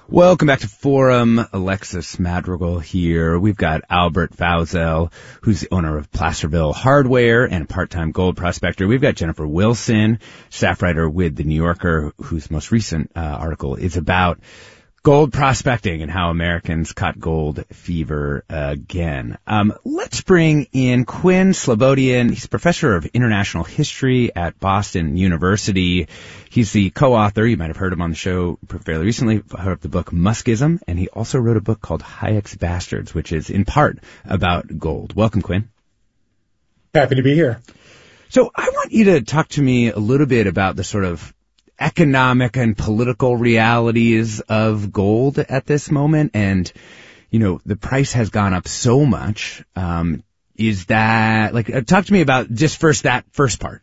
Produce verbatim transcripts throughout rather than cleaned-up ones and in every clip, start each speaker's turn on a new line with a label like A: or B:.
A: Welcome back to Forum. Alexis Madrigal here. We've got Albert Fauzel, who's the owner of Placerville Hardware and a part-time gold prospector. We've got Jennifer Wilson, staff writer with The New Yorker, whose most recent uh, article is about gold prospecting and how Americans caught gold fever again. Um, let's bring in Quinn Slobodian. He's professor of international history at Boston University. He's the co-author, you might have heard him on the show fairly recently, of the book Muskism, and he also wrote a book called Hayek's Bastards, which is in part about gold. Welcome, Quinn.
B: Happy to be here.
A: So I want you to talk to me a little bit about the sort of economic and political realities of gold at this moment. And, you know, the price has gone up so much. Um, is that, like, uh, talk to me about just first that first part.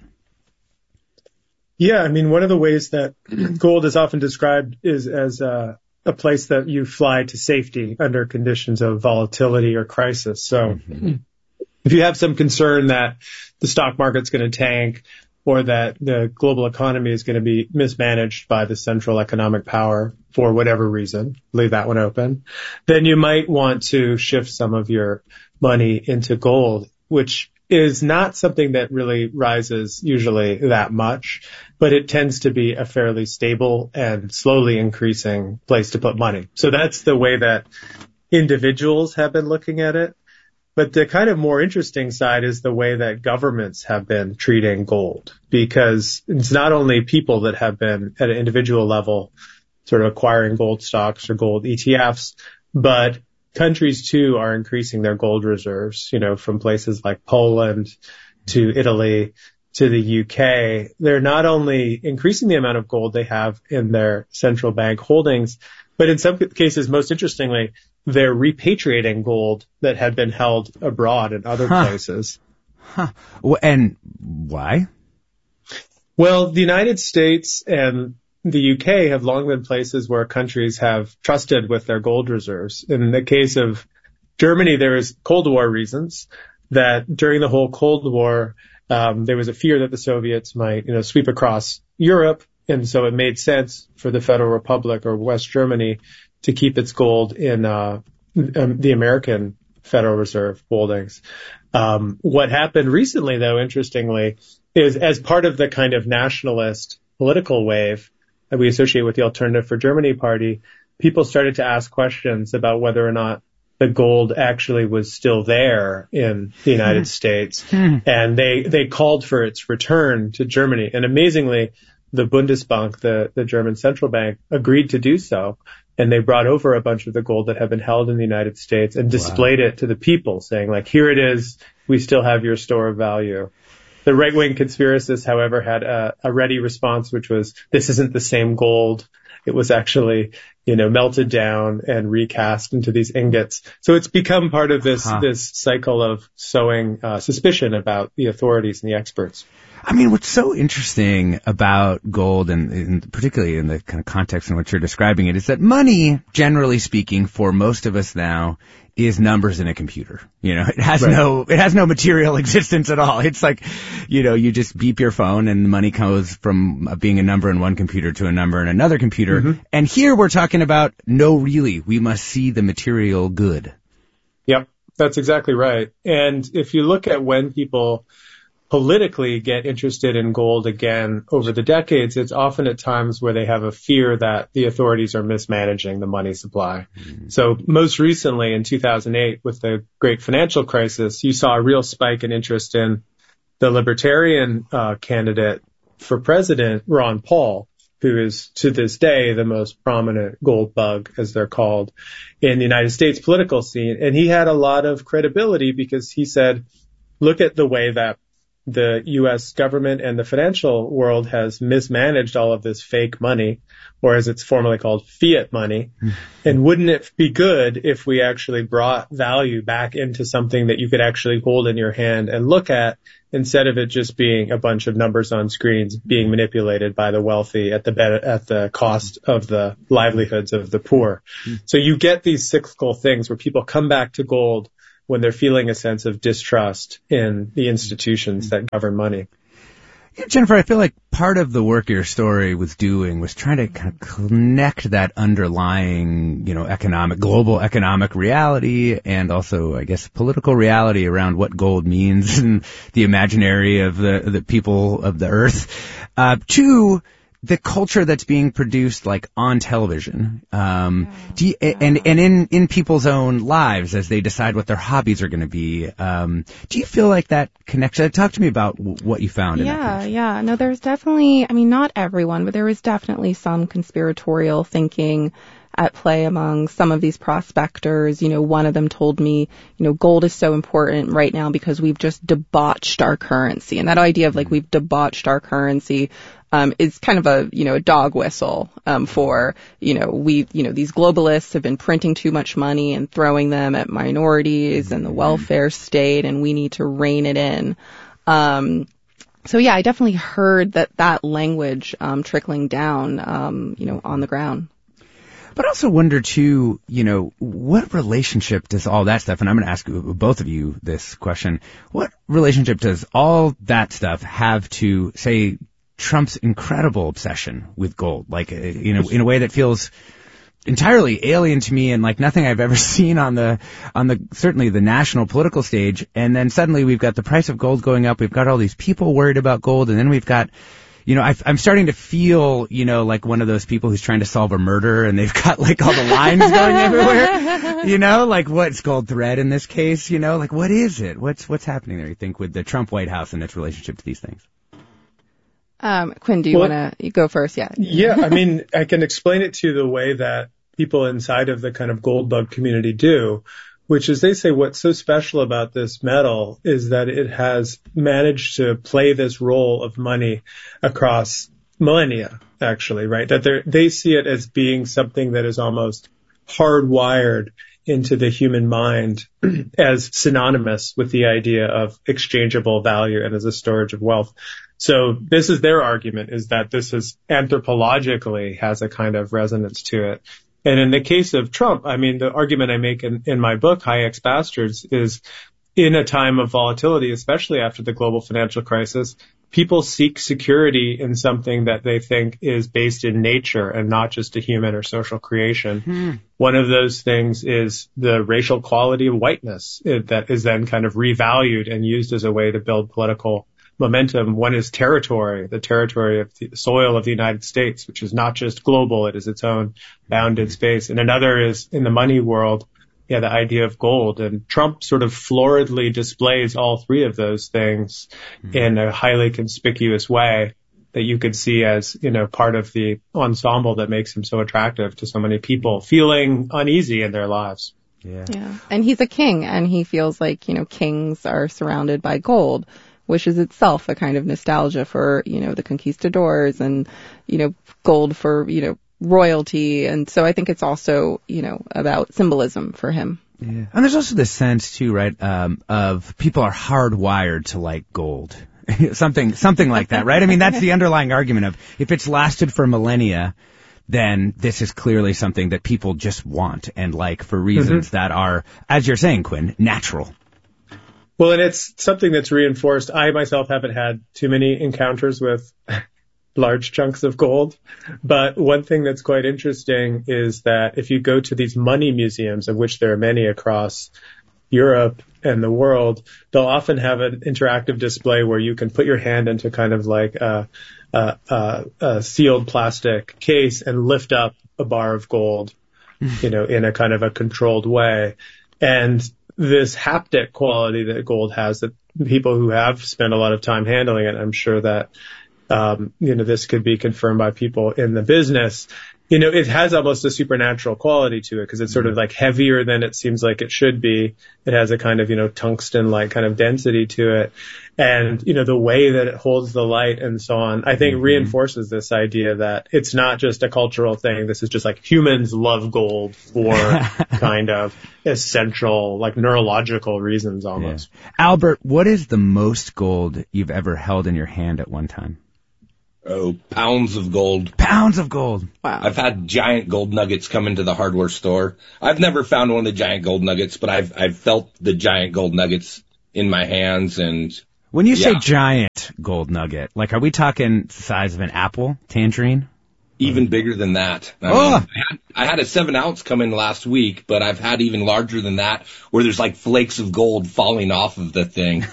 B: Yeah, I mean, one of the ways that gold is often described is as a, a place that you fly to safety under conditions of volatility or crisis. So mm-hmm. if you have some concern that the stock market's going to tank, or that the global economy is going to be mismanaged by the central economic power for whatever reason, leave that one open, then you might want to shift some of your money into gold, which is not something that really rises usually that much, but it tends to be a fairly stable and slowly increasing place to put money. So that's the way that individuals have been looking at it. But the kind of more interesting side is the way that governments have been treating gold, because it's not only people that have been at an individual level sort of acquiring gold stocks or gold E T Fs, but countries too are increasing their gold reserves, you know, from places like Poland to Italy to the U K. They're not only increasing the amount of gold they have in their central bank holdings, but in some cases, most interestingly, they're repatriating gold that had been held abroad in other huh. places.
A: Huh. Well, and why?
B: Well, the United States and the U K have long been places where countries have trusted with their gold reserves. In the case of Germany, there is Cold War reasons that during the whole Cold War, um, there was a fear that the Soviets might, you know, sweep across Europe. And so it made sense for the Federal Republic or West Germany to keep its gold in uh, um, the American Federal Reserve holdings. Um, what happened recently, though, interestingly, is as part of the kind of nationalist political wave that we associate with the Alternative for Germany party, people started to ask questions about whether or not the gold actually was still there in the United States. And they, they called for its return to Germany. And amazingly, the Bundesbank, the, the German central bank, agreed to do so. And they brought over a bunch of the gold that had been held in the United States and displayed wow. it to the people, saying, like, here it is. We still have your store of value. The right-wing conspiracists, however, had a, a ready response, which was, this isn't the same gold. It was actually, you know, melted down and recast into these ingots. So it's become part of this, huh. this cycle of sowing uh, suspicion about the authorities and the experts.
A: I mean, what's so interesting about gold, and, and particularly in the kind of context in which you're describing it, is that money, generally speaking, for most of us now, is numbers in a computer. You know, it has right. no, it has no material existence at all. It's like, you know, you just beep your phone and the money goes from being a number in one computer to a number in another computer. Mm-hmm. And here we're talking about, no, really, we must see the material good.
B: Yep, that's exactly right. And if you look at when people politically get interested in gold again over the decades, it's often at times where they have a fear that the authorities are mismanaging the money supply. Mm-hmm. So most recently in two thousand eight with the great financial crisis, you saw a real spike in interest in the libertarian uh, candidate for president, Ron Paul, who is to this day the most prominent gold bug, as they're called, in the United States political scene. And he had a lot of credibility because he said, look at the way that the U S government and the financial world has mismanaged all of this fake money, or as it's formally called, fiat money. And wouldn't it be good if we actually brought value back into something that you could actually hold in your hand and look at, instead of it just being a bunch of numbers on screens being manipulated by the wealthy at the be- at the cost of the livelihoods of the poor. So you get these cyclical things where people come back to gold when they're feeling a sense of distrust in the institutions that govern money.
A: Yeah, Jennifer, I feel like part of the work your story was doing was trying to kind of connect that underlying, you know, economic, global economic reality and also, I guess, political reality around what gold means and the imaginary of the, the people of the earth, uh, to the culture that's being produced like on television, um, do you, and, and in, in people's own lives as they decide what their hobbies are going to be. Um, do you feel like that connection? Talk to me about w- what you found in that
C: Yeah, yeah. No, there's definitely, I mean, not everyone, but there was definitely some conspiratorial thinking at play among some of these prospectors. You know, one of them told me, you know, gold is so important right now because we've just debauched our currency. And that idea of like we've debauched our currency um, is kind of a, you know, a dog whistle um, for, you know, we, you know, these globalists have been printing too much money and throwing them at minorities and the welfare state, and we need to rein it in. Um, so yeah, I definitely heard that that language um, trickling down, um, you know, on the ground.
A: But I also wonder, too, you know, what relationship does all that stuff, and I'm going to ask both of you this question, what relationship does all that stuff have to, say, Trump's incredible obsession with gold? Like, you know, in a way that feels entirely alien to me and like nothing I've ever seen on the, on the, certainly the national political stage. And then suddenly we've got the price of gold going up. We've got all these people worried about gold. And then we've got, you know, I, I'm starting to feel, you know, like one of those people who's trying to solve a murder and they've got like all the lines going everywhere, you know, like what's gold thread in this case, you know, like what is it? What's, what's happening there, you think, with the Trump White House and its relationship to these things?
C: Um, Quinn, do you
B: well,
C: want to go first? Yeah.
B: Yeah. I mean, I can explain it to you the way that people inside of the kind of gold bug community do, which is they say what's so special about this metal is that it has managed to play this role of money across millennia, actually, right? That they they see it as being something that is almost hardwired into the human mind as synonymous with the idea of exchangeable value and as a storage of wealth. So this is their argument, is that this is anthropologically has a kind of resonance to it. And in the case of Trump, I mean, the argument I make in, in my book, High X Bastards, is in a time of volatility, especially after the global financial crisis, people seek security in something that they think is based in nature and not just a human or social creation. Hmm. One of those things is the racial quality of whiteness it, that is then kind of revalued and used as a way to build political momentum. One is territory, the territory of the soil of the United States, which is not just global, it is its own bounded space. And another is in the money world, yeah, the idea of gold. And Trump sort of floridly displays all three of those things mm-hmm. in a highly conspicuous way that you could see as, you know, part of the ensemble that makes him so attractive to so many people feeling uneasy in their lives.
C: Yeah. Yeah. And he's a king, and he feels like, you know, kings are surrounded by gold, which is itself a kind of nostalgia for, you know, the conquistadors and, you know, gold for, you know, royalty. And so I think it's also, you know, about symbolism for him.
A: Yeah. And there's also this sense too, right, um, of people are hardwired to like gold. something, something like that, right? I mean, that's the underlying argument of if it's lasted for millennia, then this is clearly something that people just want and like for reasons mm-hmm. that are, as you're saying, Quinn, natural.
B: Well, and it's something that's reinforced. I myself haven't had too many encounters with large chunks of gold. But one thing that's quite interesting is that if you go to these money museums, of which there are many across Europe and the world, they'll often have an interactive display where you can put your hand into kind of like a, a, a, a sealed plastic case and lift up a bar of gold, you know, in a kind of a controlled way. And this haptic quality that gold has, that people who have spent a lot of time handling it, I'm sure that, um, you know, this could be confirmed by people in the business. You know, it has almost a supernatural quality to it because it's sort of like heavier than it seems like it should be. It has a kind of, you know, tungsten-like kind of density to it. And, you know, the way that it holds the light and so on, I think mm-hmm. reinforces this idea that it's not just a cultural thing. This is just like humans love gold for kind of essential, like neurological reasons almost.
A: Yeah. Albert, what is the most gold you've ever held in your hand at one time?
D: Oh, pounds of gold.
A: Pounds of gold.
C: Wow.
D: I've had giant gold nuggets come into the hardware store. I've never found one of the giant gold nuggets, but I've I've felt the giant gold nuggets in my hands, and
A: When you say
D: Yeah.
A: giant gold nugget, like, are we talking the size of an apple, tangerine?
D: Even bigger than that. I,
A: Oh.
D: mean, I, had, I had a seven ounce come in last week, but I've had even larger than that where there's like flakes of gold falling off of the thing.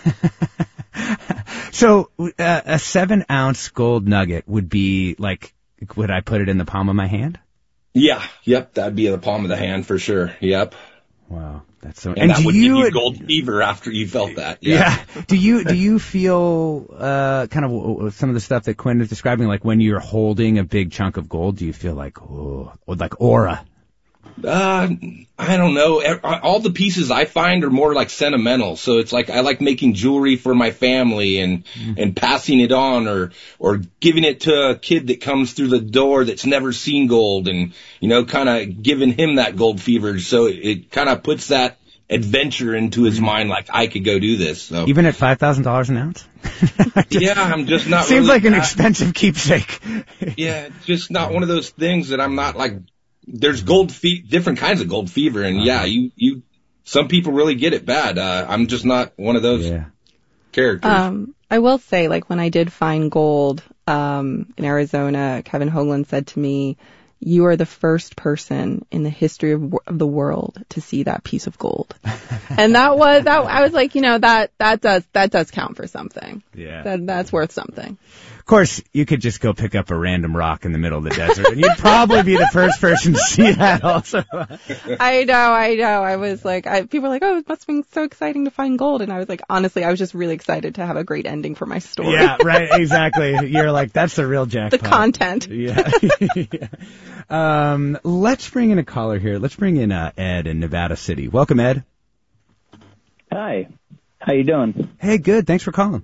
A: So uh, a seven ounce gold nugget would be like, would I put it in the palm of my hand?
D: Yeah. Yep. That'd be the palm of the hand for sure. Yep.
A: Wow. That's so,
D: And,
A: and
D: that
A: do
D: would
A: you,
D: give you gold fever after you felt that. Yeah.
A: yeah. Do you, do you feel, uh, kind of some of the stuff that Quinn is describing, like when you're holding a big chunk of gold, do you feel like, oh, or like aura?
D: Uh, I don't know. All the pieces I find are more like sentimental. So it's like I like making jewelry for my family and mm. and passing it on, or or giving it to a kid that comes through the door that's never seen gold, and you know, kind of giving him that gold fever. So it, it kind of puts that adventure into his mind, like I could go do this. So.
A: Even at five thousand dollars an ounce?
D: just, yeah, I'm just not.
A: Seems
D: really
A: like an
D: that,
A: expensive keepsake.
D: Yeah, it's just not one of those things that I'm not like. There's gold fe- different kinds of gold fever, and yeah, you, you, some people really get it bad. Uh, I'm just not one of those
A: yeah.
C: Um,
D: characters.
C: I will say, like, when I did find gold, um, in Arizona, Kevin Hoagland said to me, you are the first person in the history of, of the world to see that piece of gold. And that was, that, I was like, you know, that, that does, that does count for something.
A: Yeah.
C: That, that's worth something.
A: Of course, you could just go pick up a random rock in the middle of the desert, and you'd probably be the first person to see that also.
C: I know, I know. I was like, I, people were like, oh, it must have been so exciting to find gold. And I was like, honestly, I was just really excited to have a great ending for my story.
A: Yeah, right, exactly. You're like, that's the real jackpot.
C: The content.
A: Yeah. yeah. Um, let's bring in a caller here. Let's bring in uh, Ed in Nevada City. Welcome, Ed.
E: Hi. How you doing?
A: Hey, good. Thanks for calling.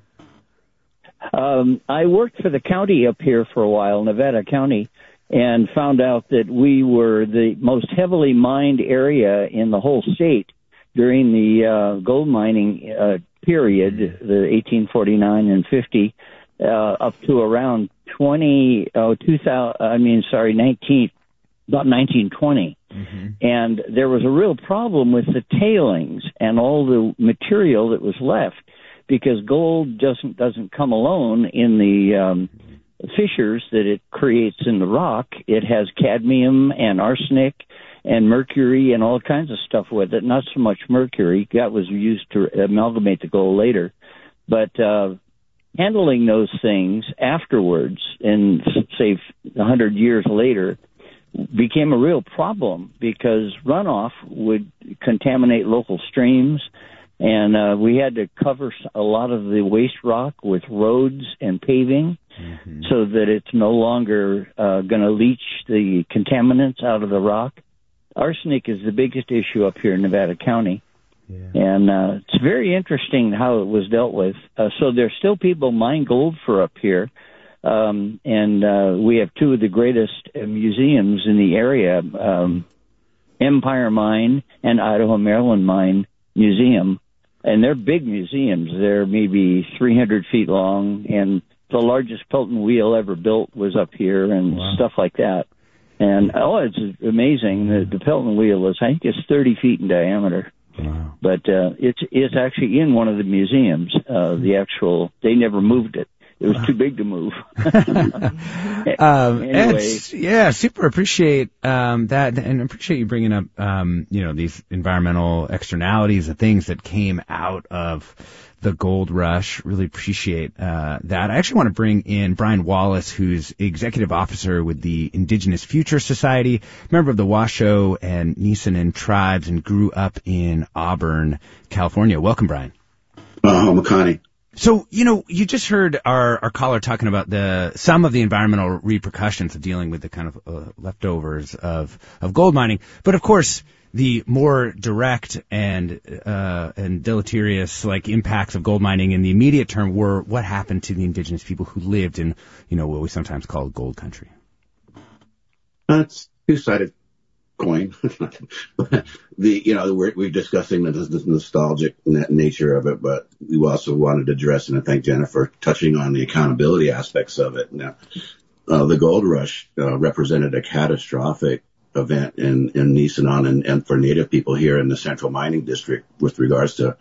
E: Um, I worked for the county up here for a while, Nevada County, and found out that we were the most heavily mined area in the whole state during the uh, gold mining uh, period, the eighteen forty-nine and fifty, uh, up to around twenty, oh, two thousand, I mean, sorry, nineteen, about nineteen twenty. Mm-hmm. And there was a real problem with the tailings and all the material that was left, because gold doesn't doesn't come alone in the um, fissures that it creates in the rock. It has cadmium and arsenic and mercury and all kinds of stuff with it. Not so much mercury. That was used to amalgamate the gold later. But uh, handling those things afterwards, and say one hundred years later, became a real problem, because runoff would contaminate local streams. And uh, we had to cover a lot of the waste rock with roads and paving, mm-hmm. so that it's no longer uh, going to leach the contaminants out of the rock. Arsenic is the biggest issue up here in Nevada County. Yeah. And uh, it's very interesting how it was dealt with. Uh, so there's still people mine gold for up here. Um, and uh, we have two of the greatest uh, museums in the area, um, Empire Mine and Idaho Maryland Mine Museum. And they're big museums. They're maybe three hundred feet long, and the largest Pelton wheel ever built was up here, and wow. stuff like that. And, oh, it's amazing. The, the Pelton wheel is, I think it's thirty feet in diameter. Wow. But uh, it's it's actually in one of the museums. Uh, the actual, they never moved it. It was too big to move.
A: um,
E: anyway.
A: Yeah, super appreciate um, that, and appreciate you bringing up, um, you know, these environmental externalities, the things that came out of the gold rush. Really appreciate uh, that. I actually want to bring in Brian Wallace, who's executive officer with the Indigenous Future Society, member of the Washoe and Nisenan tribes, and grew up in Auburn, California. Welcome, Brian.
F: Uh, Makani.
A: So, you know, you just heard our, our caller talking about the some of the environmental repercussions of dealing with the kind of uh, leftovers of, of gold mining. But, of course, the more direct and uh, and deleterious, like, impacts of gold mining in the immediate term were what happened to the indigenous people who lived in, you know, what we sometimes call gold country.
F: That's two-sided coin. the you know we're, we're discussing the, the nostalgic nature of it, but we also wanted to address, and I thank Jennifer touching on the accountability aspects of it. Now, uh, the gold rush uh, represented a catastrophic event in in Nisenan and, and for Native people here in the Central Mining District with regards to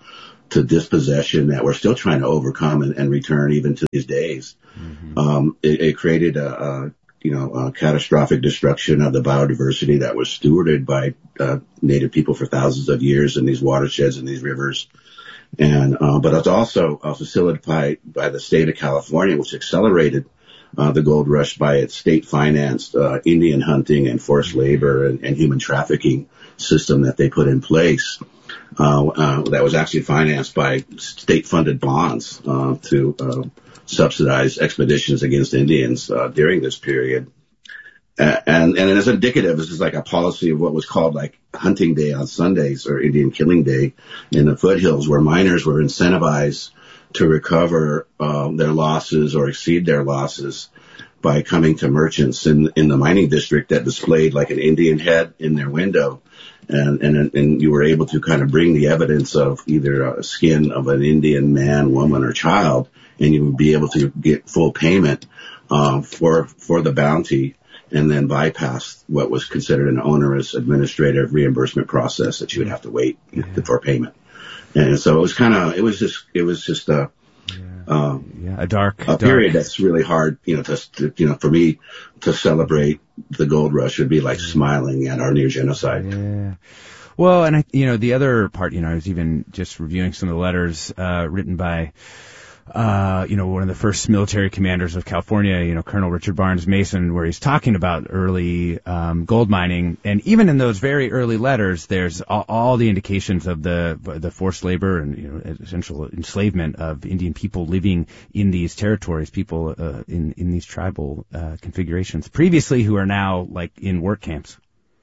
F: to dispossession that we're still trying to overcome and, and return even to these days. Mm-hmm. Um, it, it created a, a you know, a catastrophic destruction of the biodiversity that was stewarded by uh, Native people for thousands of years in these watersheds and these rivers. And, uh, but it's also uh, facilitated by the state of California, which accelerated uh, the gold rush by its state-financed uh, Indian hunting and forced labor and, and human trafficking system that they put in place. Uh, uh, that was actually financed by state-funded bonds uh, to uh, subsidize expeditions against Indians uh, during this period. Uh, and and as indicative, this is like a policy of what was called like hunting day on Sundays or Indian killing day in the foothills, where miners were incentivized to recover um, their losses or exceed their losses by coming to merchants in in the mining district that displayed like an Indian head in their window. And, and, and you were able to kind of bring the evidence of either a skin of an Indian man, woman, or child, and you would be able to get full payment, um, for, for the bounty, and then bypass what was considered an onerous administrative reimbursement process that you would have to wait yeah. for payment. And so it was kind of, it was just, it was just a,
A: yeah.
F: um,
A: yeah, a dark,
F: a
A: dark
F: period that's really hard, you know, to, to, you know, for me to celebrate the gold rush would be like yeah. smiling at our near genocide.
A: Yeah. Well, and I, you know, the other part, you know, I was even just reviewing some of the letters, uh, written by, uh, you know, one of the first military commanders of California, you know, Colonel Richard Barnes Mason, where he's talking about early, um, gold mining. And even in those very early letters, there's all, all the indications of the, the forced labor and, you know, essential enslavement of Indian people living in these territories, people, uh, in, in these tribal, uh, configurations previously who are now like in work camps.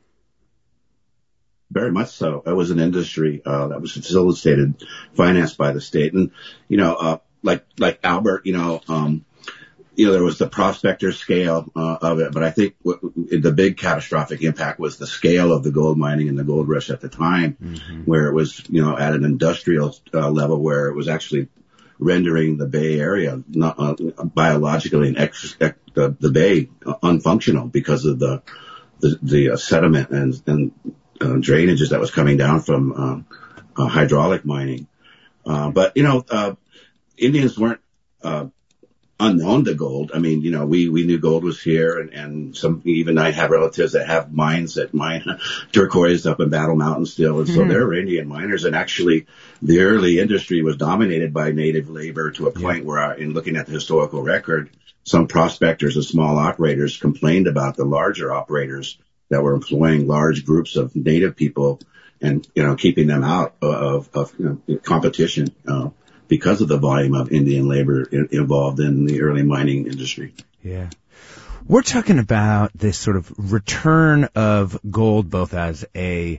F: Very much so. It was an industry, uh, that was facilitated, financed by the state. And, you know, uh, like, like Albert, you know, um, you know, there was the prospector scale, uh, of it, but I think w- the big catastrophic impact was the scale of the gold mining and the gold rush at the time, mm-hmm. where it was, you know, at an industrial uh, level where it was actually rendering the Bay Area not, uh, biologically and ex- ex- the, the Bay uh, unfunctional because of the, the, the uh, sediment and, and, uh, drainages that was coming down from, um, uh, hydraulic mining. Uh, but, you know, uh, Indians weren't, uh, unknown to gold. I mean, you know, we, we knew gold was here, and, and some, even I have relatives that have mines that mine turquoise up in Battle Mountain still. And so mm-hmm. there were Indian miners, and actually the early industry was dominated by native labor to a point yeah. where, I, in looking at the historical record, some prospectors and small operators complained about the larger operators that were employing large groups of native people and, you know, keeping them out of, of you know, competition, uh, because of the volume of Indian labor involved in the early mining industry.
A: Yeah. We're talking about this sort of return of gold both as a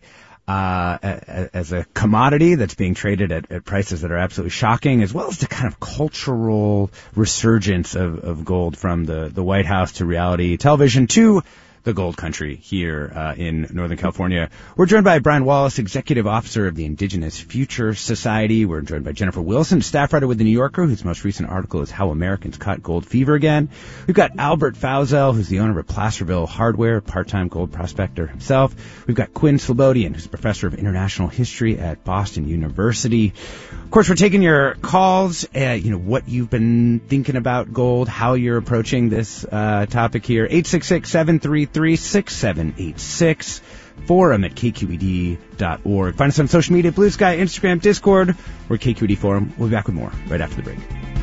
A: uh as a commodity that's being traded at, at prices that are absolutely shocking, as well as the kind of cultural resurgence of, of gold from the, the White House to reality television to the gold country here uh, in Northern California. We're joined by Brian Wallace, Executive Officer of the Indigenous Future Society. We're joined by Jennifer Wilson, staff writer with The New Yorker, whose most recent article is How Americans Caught Gold Fever Again. We've got Albert Fauzel, who's the owner of Placerville Hardware, part-time gold prospector himself. We've got Quinn Slobodian, who's a professor of international history at Boston University. Of course, we're taking your calls, uh, you know, what you've been thinking about gold, how you're approaching this uh, topic here. eight six six, seven three three, six seven eight six, forum at k q e d dot org. Find us on social media, Blue Sky, Instagram, Discord, or K Q E D Forum. We'll be back with more right after the break.